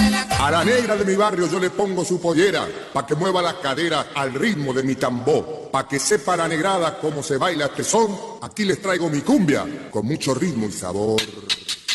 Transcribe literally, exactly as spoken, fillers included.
A la negra de mi barrio yo le pongo su pollera, pa' que mueva la cadera al ritmo de mi tambor, pa' que sepa la negrada cómo se baila este son. Aquí les traigo mi cumbia, con mucho ritmo y sabor.